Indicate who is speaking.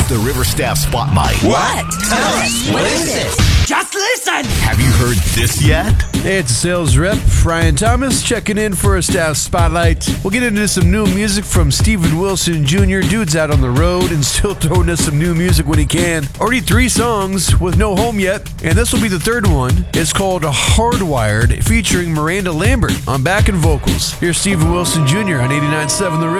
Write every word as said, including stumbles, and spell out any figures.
Speaker 1: the River Staff Spotlight.
Speaker 2: What? Tell us. What is it? Just listen.
Speaker 1: Have you heard this yet?
Speaker 3: Hey, it's sales rep Ryan Thomas checking in for a staff spotlight. We'll get into some new music from Steven Wilson Junior Dude's out on the road and still throwing us some new music when he can. Already three songs with no home yet, and this will be the third one. It's called Hardwired, featuring Miranda Lambert on backing vocals. Here's Steven Wilson Junior on eighty-nine point seven The River.